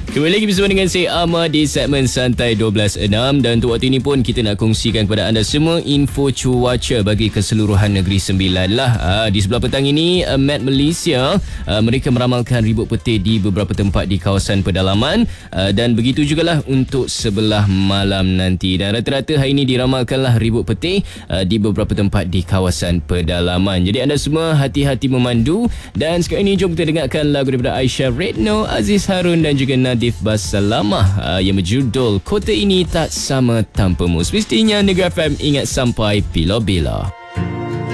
Kembali lagi bersama dengan saya Ahmad di segmen Santai 12.6, dan untuk waktu ini pun kita nak kongsikan kepada anda semua info cuaca bagi keseluruhan Negeri Sembilan lah. Di sebelah petang ini, Met Malaysia mereka meramalkan ribut petir di beberapa tempat di kawasan pedalaman, dan begitu jugalah untuk sebelah malam nanti. Dan rata-rata hari ini diramalkanlah ribut petir di beberapa tempat di kawasan pedalaman. Jadi anda semua hati-hati memandu. Dan sekarang ini jom kita dengarkan lagu daripada Aisyah Redno, Aziz Harun dan juga Nadif Basalamah yang berjudul Kota Ini Tak Sama Tanpamu. Semestinya Negeri FM ingat sampai bila-bila.